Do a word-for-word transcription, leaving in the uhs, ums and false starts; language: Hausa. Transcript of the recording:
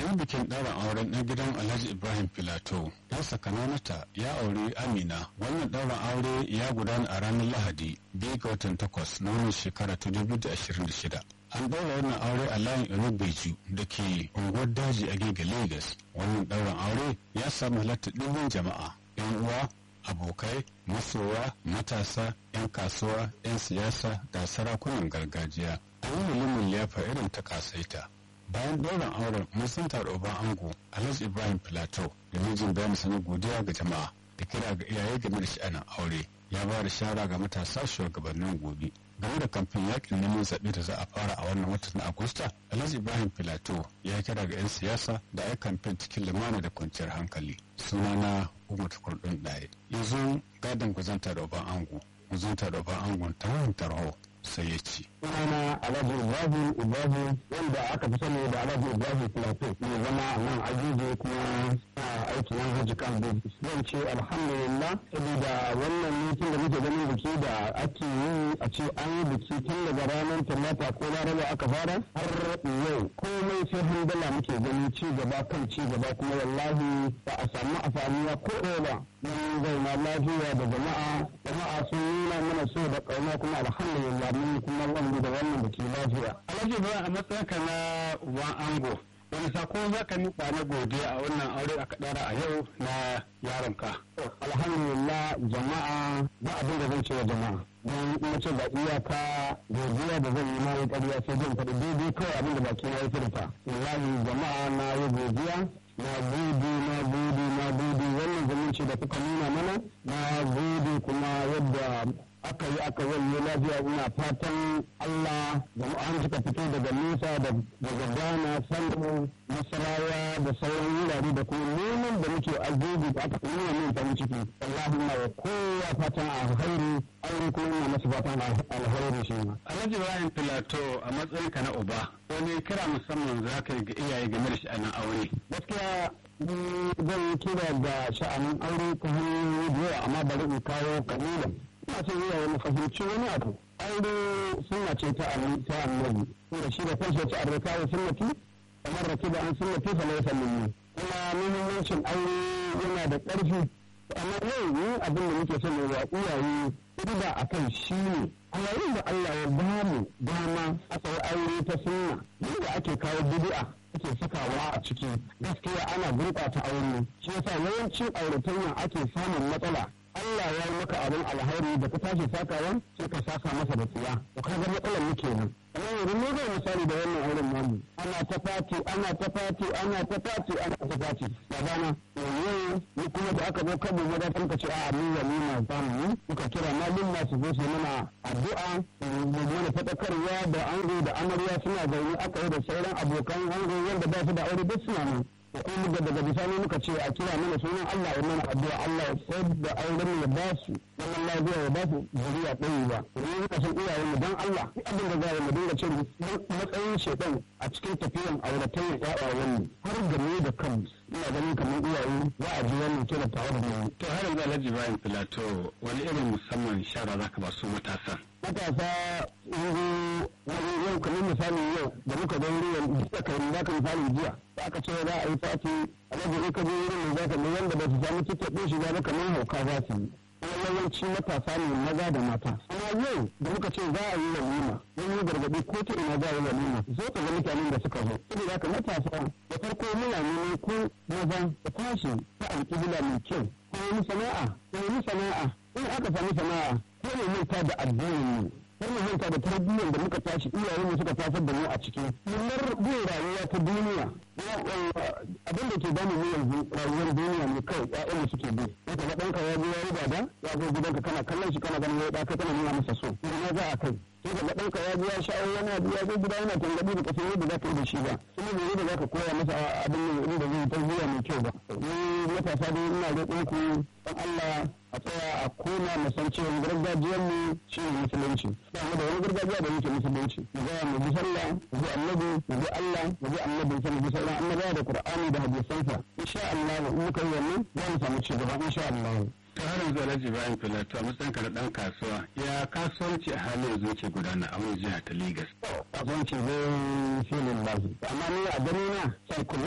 yayin bikin ɗaurin auren ɗan gidan Alhaji Ibrahim Filato, ɗansa Kananata ya auri Amina. Wannan ɗaurin aure ya gudana a ranar Lahadi, biyu ga watan takwas na wannan shekara ta dubu da ashirin da shida. An ɗaura wannan aure a layin Enubeju da ke unguwar daji a Gege, Lagos. Wannan ɗaurin aure ya samu halartar ɗimbin jama'a, 'yan uwa, abokai, masoya, matasa, 'yan kasuwa, 'yan siyasa da sarakunan gargajiya. An yi limin liyafa irin ta kasaita. Bayan ɗaurin auren mun san taro uban ango Alhaji Ibrahim Filato da mijin bayani sanar godiya ga jama'a da kira ga iyaye game da sha'anin aure. Ya ba da shara ga matasa shugabannin gobe. Game da kamfen yakin neman zaɓe da za a fara a wannan watan na Agusta, Alhaji Ibrahim Filato ya kira ga 'yan siyasa da ai kamfen cikin lumana da kwanciyar hankali. Sunana Umar Kurdun Ɗaye. Yanzu gadon guzanta da uban ango, guzanta da uban angon ta hanyar tarho sai ya ci. Sunana Alhaji Ibrahim Ibrahim wanda aka fi sani da Alhaji Ibrahim Filato mai zama a nan Ajuji kuma a aikin yan hajji kan Bauchi. Zan ce alhamdulillah saboda wannan mutum da muke ganin biki da ake yi a ce an yi biki tun daga ranar talata ko laraba aka fara har yau komai sai handala muke gani ci gaba kan ci gaba kuma wallahi ba a samu afaniya ko ɗaya ba. Mun zauna lafiya da jama'a jama'a sun nuna mana so da ƙauna kuma alhamdulillah mun kuma wanda da wannan biki lafiya. Alhaji Ibrahim a matsayinka na uban ango, wani sako za ka nufa na godiya a wannan aure aka ɗara a yau na yaronka? Alhamdulillah jama'a ba abin da zan ce wa jama'a. Don ina ce ba iyaka godiya da zan yi na yi ƙarya sai zan faɗi daidai kawai abin da baki na yi furta. Wallahi jama'a na yi godiya, na gode na gode na gode wannan zumunci da kuka nuna mana, na gode kuma yadda aka yi aka wanye lafiya. Ina fatan Allah jama'an suka fito daga nesa daga Ghana, Sanu, Nasarawa da sauran wurare da kuma neman da muke agogi da aka nuna min farin ciki. Wallahi na wa kowa fatan alheri, aure kuma ina masa fatan alheri shi ma. Alhaji Ibrahim Filato a matsayinka na uba, wani kira musamman za ka yi ga iyaye game da sha'anin aure? Gaskiya zan yi kira da sha'anin aure ta hanyoyi da yawa amma bari in kawo kalilan. Ina ce iyaye mu fahimci wani abu. Aure sunna ce ta annabi. Da shi da kansa ce arraka wa sunnati kamar rake da an sunnati fa laysa minni. Kuma muhimmancin aure yana da ƙarfi. Amma yau ni abin da muke son wa iyaye riba akan shi ne. A yayin da Allah ya ba mu dama aka yi aure ta sunna, yadda ake kawo bid'a ake sakawa a ciki, gaskiya ana gurɓata aure. Shi yasa yawancin auratayya ake samun matsala. Allah ya yi maka abin alhairi da ka tashi sakawa sai ka saka masa da tsiya. To kaga matsalar mu kenan. Amma yanzu ne zai misali da wannan auren namu. Ana ta fati, ana ta fati, ana ta fati, ana ta fati. Babana, yau ni kuma da aka zo kan mu maza ka ce a ni ya nuna zamu yi. Muka kira malin masu zo su mana addu'a, mu mana fadakarwa da ango da amarya suna zaune aka yi da sauran abokan ango wanda ba su da aure duk suna nan. da kuma muka daga bisani muka ce a kira mana sunan Allah ya mana addu'a Allah ya tsayar da auren ya ba su wannan lafiya ya ba su zuriya ɗaya ba kuma muka san iyayen mu dan Allah duk abin da za mu dinga ce matsayin shedan a cikin tafiyan auratayya ƴaƴayen mu har game da kanmu ina ganin kamar iyaye za a ji wannan kira tare da mu. To har yanzu Alhaji Ibrahim Filato wani irin musamman shara za ka ba su matasa? Matasa yanzu wani yau kamar misali yau da muka ga wurin da kai za ka misali jiya da aka ce za a yi fati Alhaji in ka je wurin da za ka ga wanda ba su samu tiket ɗin shiga ba kamar hauka za su yi. Kuma yawanci matasa ne maza da mata. Amma yau da muka ce za a yi walima mun yi gargaɗi ko ta ina za a yi walima zo ka ga mutanen da suka zo. Saboda haka matasa da farko muna neman ko maza da tashi ta alƙibla mai kyau ko wani sana'a ko wani sana'a in aka samu sana'a ko ne manta da addinin mu har mu manta da tarbiyyar da muka tashi iyayen mu suka tasar da mu a ciki mullar bin rayuwa ta duniya abin da ke damu mu yanzu rayuwar duniya ne kawai ƴaƴan mu suke bi haka ga ɗanka ya je ya yi gada ya zo gidanka kana kallon shi kana ganin ya ɗaka kana nuna masa so ina za a kai sai ka ga ɗanka ya je ya sha wani abu ya zo gida yana tangaɗi da kasan yadda za ka yi da shi ba kuma bai da za ka koya masa abin da inda zai tarbiyya mai kyau ba ni matasa dai ina roƙon ku dan Allah a tsaya a koma mu san cewa gargajiyar mu shi ne musulunci ba mu da wani gargajiya da muke musulunci mu ga mu bi sallah mu bi annabi mu bi Allah mu bi annabi sai mu bi sauran annabawa da Qur'ani da hadisansa insha Allah in muka yi wannan za mu samu ci gaba insha Allah. Ta har yanzu Alhaji Ibrahim Filato a matsayin ka na ɗan kasuwa ya kasuwanci a halin yanzu ke gudana a wani jiha ta Lagos. Kasuwanci zai filin lafi amma ni a gani na sai